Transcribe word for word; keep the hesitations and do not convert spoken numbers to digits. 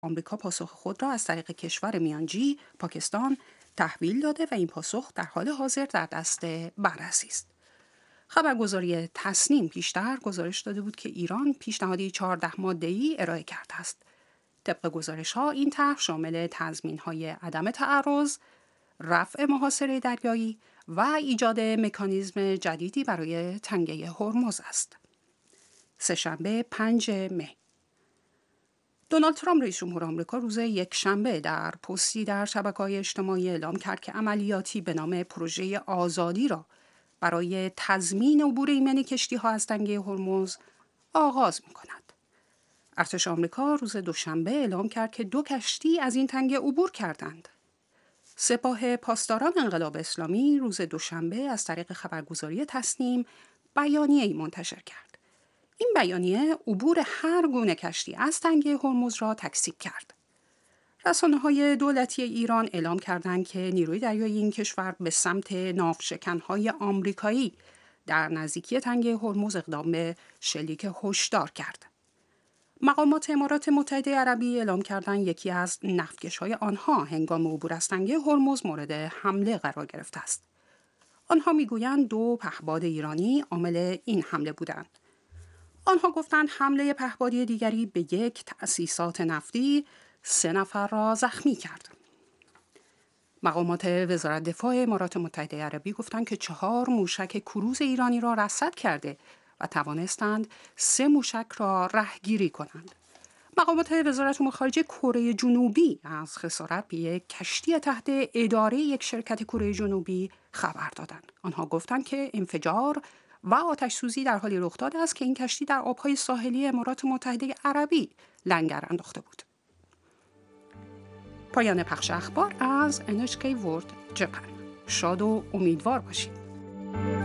آمریکا پاسخ خود را از طریق کشور میانجی پاکستان تحویل داده و این پاسخ در حال حاضر در دست بررسی است. خبرگزاری تصنیم پیشتر گزارش داده بود که ایران پیشنهادی چهارده ماده‌ای ارائه کرده است. طبق گزارش‌ها این طرح شامل تضمین‌های عدم تعرض، رفع محاصره دریایی و ایجاد مکانیزم جدیدی برای تنگه هرمز است. سه‌شنبه پنجم مه دونالد ترامپ رئیس جمهور آمریکا روز یکشنبه در پستی در شبکه‌های اجتماعی اعلام کرد که عملیاتی به نام پروژه آزادی را برای تضمین عبور ایمنی کشتی‌ها از تنگه هرمز آغاز می‌کند. ارتش آمریکا روز دوشنبه اعلام کرد که دو کشتی از این تنگه عبور کردند. سپاه پاسداران انقلاب اسلامی روز دوشنبه از طریق خبرگزاری تصنیم بیانیه‌ای منتشر کرد. این بیانیه عبور هر گونه کشتی از تنگه هرمز را تکذیب کرد. رسانه‌های دولتی ایران اعلام کردند که نیروی دریایی این کشور به سمت ناوشکن‌های آمریکایی در نزدیکی تنگه هرمز اقدام به شلیک هشدار کرد. مقامات امارات متحده عربی اعلام کردند یکی از نفتکش‌های آنها هنگام عبور از تنگه هرمز مورد حمله قرار گرفته است. آنها میگویند دو پهپاد ایرانی عامل این حمله بودند. آنها گفتند حمله پهپادی دیگری به یک تأسیسات نفتی سه نفر را زخمی کرد. مقامات وزارت دفاع امارات متحده عربی گفتند که چهار موشک کروز ایرانی را رصد کرده و توانستند سه موشک را رهگیری کنند. مقامات وزارت امور خارجه کره جنوبی از خسارت به یک کشتی تحت اداره یک شرکت کره جنوبی خبر دادند. آنها گفتند که انفجار و آتش سوزی در حالی رخ داده است که این کشتی در آبهای ساحلی امارات متحده عربی لنگر انداخته بود. پایان پخش اخبار از ان اچ کی ورلد جپن. شاد و امیدوار باشید.